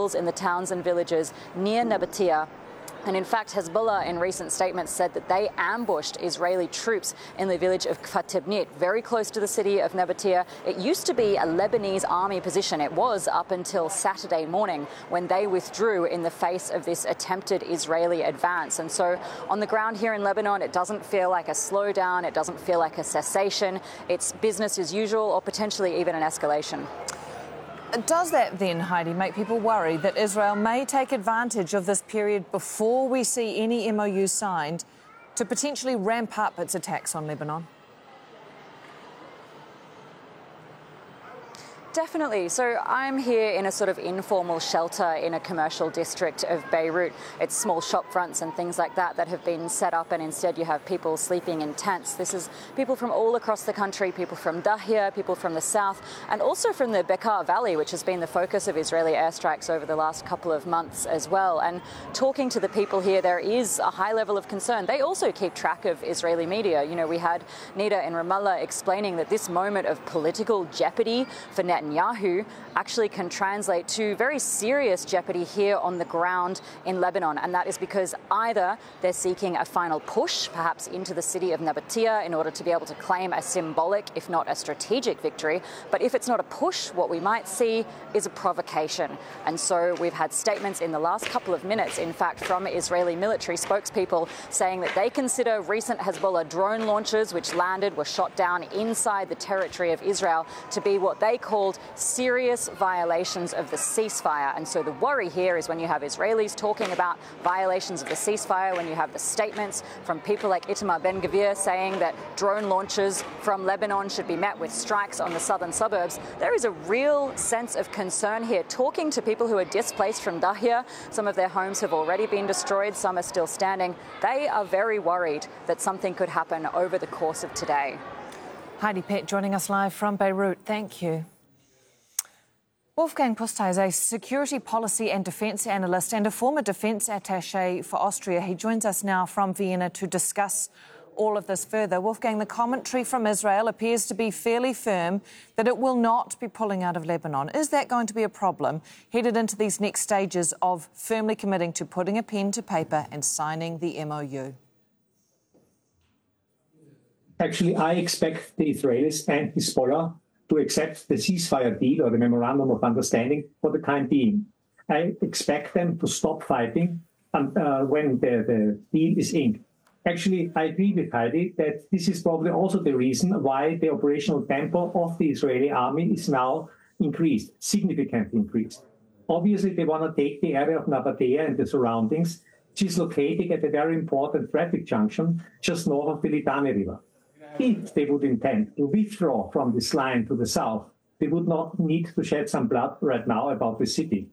patrols in the towns and villages near Nabatea. And in fact, Hezbollah in recent statements said that they ambushed Israeli troops in the village of Kfar Tebnit, very close to the city of Nabatea. It used to be a Lebanese army position. It was up until Saturday morning when they withdrew in the face of this attempted Israeli advance. And so on the ground here in Lebanon, it doesn't feel like a slowdown. It doesn't feel like a cessation. It's business as usual, or potentially even an escalation. Does that then, Heidi, make people worry that Israel may take advantage of this period before we see any MOU signed to potentially ramp up its attacks on Lebanon? Definitely. So I'm here in a sort of informal shelter in a commercial district of Beirut. It's small shop fronts and things like that that have been set up, and instead you have people sleeping in tents. This is people from all across the country, people from Dahia, people from the south, and also from the Bekaa Valley, which has been the focus of Israeli airstrikes over the last couple of months as well. And talking to the people here, there is a high level of concern. They also keep track of Israeli media. You know, we had Nida in Ramallah explaining that this moment of political jeopardy for Netanyahu actually can translate to very serious jeopardy here on the ground in Lebanon. And that is because either they're seeking a final push, perhaps into the city of Nabatea, in order to be able to claim a symbolic, if not a strategic victory. But if it's not a push, what we might see is a provocation. And so we've had statements in the last couple of minutes, in fact, from Israeli military spokespeople saying that they consider recent Hezbollah drone launches, which landed, were shot down inside the territory of Israel, to be what they called serious violations of the ceasefire. And so the worry here is when you have Israelis talking about violations of the ceasefire, when you have the statements from people like Itamar Ben-Gvir saying that drone launches from Lebanon should be met with strikes on the southern suburbs, there is a real sense of concern here. Talking to people who are displaced from Dahia, some of their homes have already been destroyed, some are still standing. They are very worried that something could happen over the course of today. Heidi Pett joining us live from Beirut. Thank you. Wolfgang Pusta is a security policy and defence analyst and a former defence attaché for Austria. He joins us now from Vienna to discuss all of this further. Wolfgang, the commentary from Israel appears to be fairly firm that it will not be pulling out of Lebanon. Is that going to be a problem headed into these next stages of firmly committing to putting a pen to paper and signing the MOU? Actually, I expect the Israelis and Hezbollah to accept the ceasefire deal or the memorandum of understanding for the time being. I expect them to stop fighting when the deal is inked. Actually, I agree with Heidi that this is probably also the reason why the operational tempo of the Israeli army is now increased, significantly increased. Obviously, they want to take the area of Nabatea and the surroundings, which is located at a very important traffic junction just north of the Litani River. If they would intend to withdraw from this line to the south, they would not need to shed some blood right now about the city.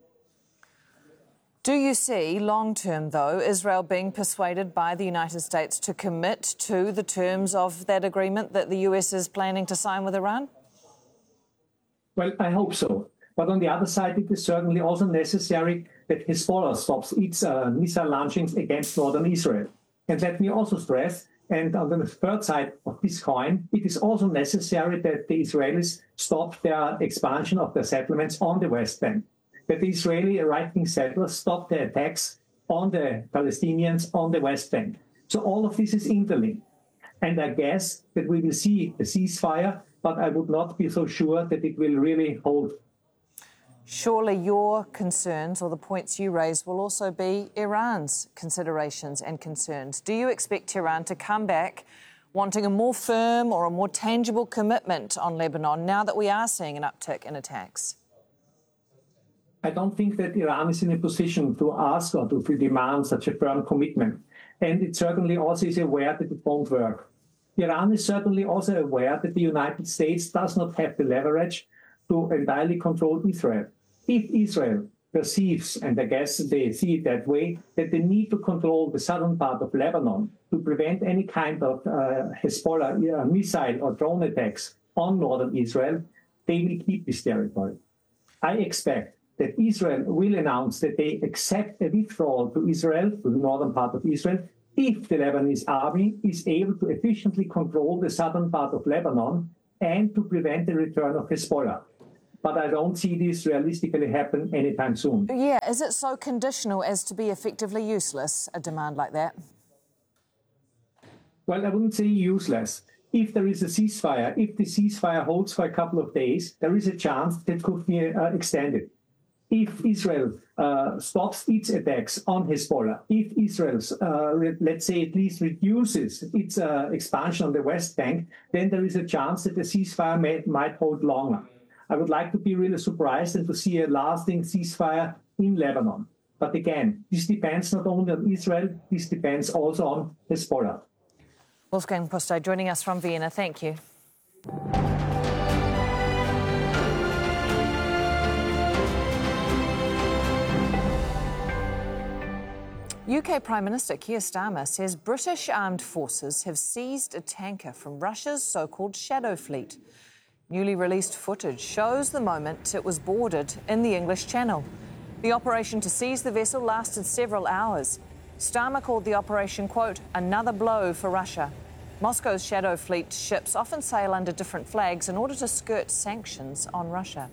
Do you see, long-term though, Israel being persuaded by the United States to commit to the terms of that agreement that the US is planning to sign with Iran? Well, I hope so. But on the other side, it is certainly also necessary that Hezbollah stops its missile launchings against northern Israel. And let me also stress, and on the third side of this coin, it is also necessary that the Israelis stop their expansion of their settlements on the West Bank, that the Israeli right-wing settlers stop their attacks on the Palestinians on the West Bank. So all of this is interlinked. And I guess that we will see a ceasefire, but I would not be so sure that it will really hold. Surely your concerns or the points you raise will also be Iran's considerations and concerns. Do you expect Tehran to come back wanting a more firm or a more tangible commitment on Lebanon now that we are seeing an uptick in attacks? I don't think that Iran is in a position to ask or to demand such a firm commitment. And it certainly also is aware that it won't work. Iran is certainly also aware that the United States does not have the leverage to entirely control Israel. If Israel perceives, and I guess they see it that way, that they need to control the southern part of Lebanon to prevent any kind of Hezbollah missile or drone attacks on northern Israel, they will keep this territory. I expect that Israel will announce that they accept a withdrawal to Israel, to the northern part of Israel, if the Lebanese army is able to efficiently control the southern part of Lebanon and to prevent the return of Hezbollah. but I don't see this realistically happen anytime soon. Yeah, is it so conditional as to be effectively useless, a demand like that? Well, I wouldn't say useless. If there is a ceasefire, if the ceasefire holds for a couple of days, there is a chance that could be extended. If Israel stops its attacks on Hezbollah, if Israel, let's say, at least reduces its expansion on the West Bank, then there is a chance that the ceasefire might hold longer. I would like to be really surprised and to see a lasting ceasefire in Lebanon. But again, this depends not only on Israel, this depends also on Hezbollah. Wolfgang Pusztai joining us from Vienna. Thank you. UK Prime Minister Keir Starmer says British armed forces have seized a tanker from Russia's so-called Shadow Fleet. Newly released footage shows the moment it was boarded in the English Channel. The operation to seize the vessel lasted several hours. Starmer called the operation, quote, another blow for Russia. Moscow's Shadow Fleet ships often sail under different flags in order to skirt sanctions on Russia.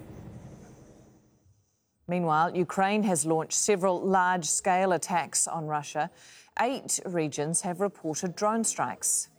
Meanwhile, Ukraine has launched several large-scale attacks on Russia. 8 regions have reported drone strikes.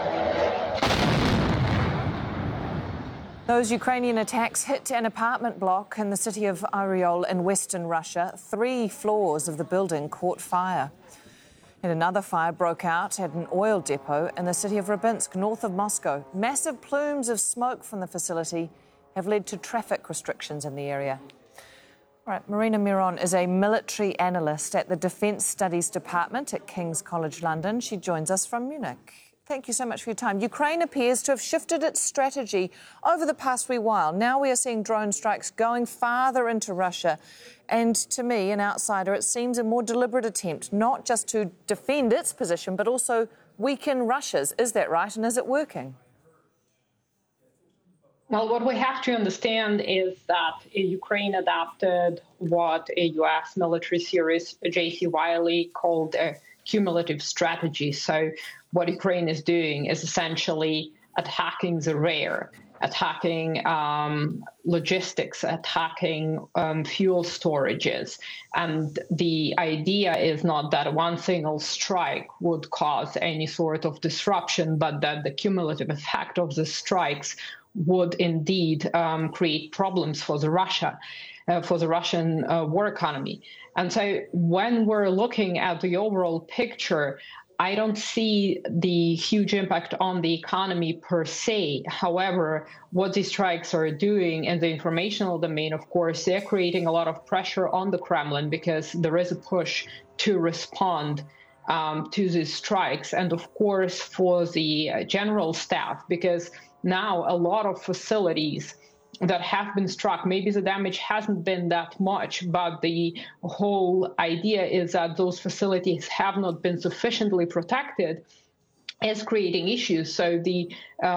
Those Ukrainian attacks hit an apartment block in the city of Oryol in western Russia. 3 floors of the building caught fire. And another fire broke out at an oil depot in the city of Rybinsk, north of Moscow. Massive plumes of smoke from the facility have led to traffic restrictions in the area. All right, Marina Miron is a military analyst at the Defence Studies Department at King's College London. She joins us from Munich. Thank you so much for your time. Ukraine appears to have shifted its strategy over the past wee while. Now we are seeing drone strikes going farther into Russia. And to me, an outsider, it seems a more deliberate attempt, not just to defend its position, but also weaken Russia's. Is that right? And is it working? Well, what we have to understand is that Ukraine adopted what a U.S. military series, J.C. Wiley, called a cumulative strategy. So what Ukraine is doing is essentially attacking the rear, attacking logistics, attacking fuel storages. And the idea is not that one single strike would cause any sort of disruption, but that the cumulative effect of the strikes would indeed create problems for the Russian war economy. And so when we're looking at the overall picture, I don't see the huge impact on the economy per se. However, what these strikes are doing in the informational domain, of course, they're creating a lot of pressure on the Kremlin because there is a push to respond to these strikes. And of course, for the general staff, because now a lot of facilities that have been struck, maybe the damage hasn't been that much, but the whole idea is that those facilities have not been sufficiently protected, is creating issues. So the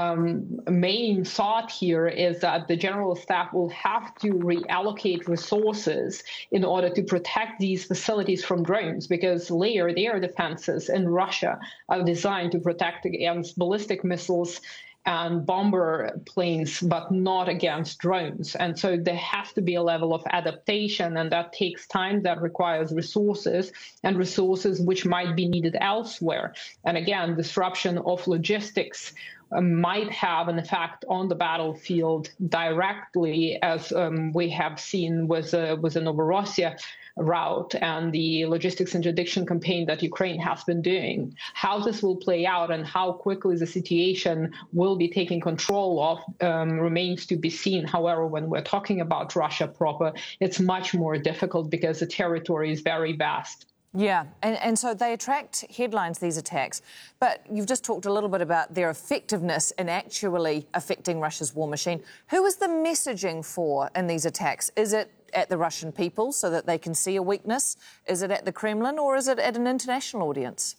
main thought here is that the general staff will have to reallocate resources in order to protect these facilities from drones, because their defenses in Russia are designed to protect against ballistic missiles and bomber planes, but not against drones. And so there has to be a level of adaptation, and that takes time, that requires resources, and resources which might be needed elsewhere. And again, disruption of logistics might have an effect on the battlefield directly, as we have seen with the Novorossiya route and the logistics interdiction campaign that Ukraine has been doing. How this will play out and how quickly the situation will be taken control of remains to be seen. However, when we're talking about Russia proper, it's much more difficult because the territory is very vast. Yeah, and so they attract headlines, these attacks. But you've just talked a little bit about their effectiveness in actually affecting Russia's war machine. Who is the messaging for in these attacks? Is it at the Russian people so that they can see a weakness? Is it at the Kremlin, or is it at an international audience?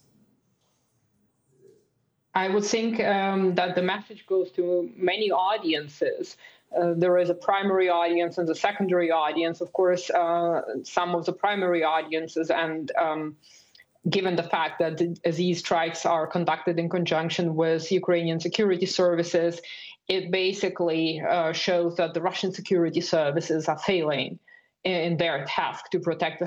I would think that the message goes to many audiences. There is a primary audience and a secondary audience. Of course, some of the primary audiences, and given the fact that these strikes are conducted in conjunction with Ukrainian security services it basically shows that the Russian security services are failing in their task to protect the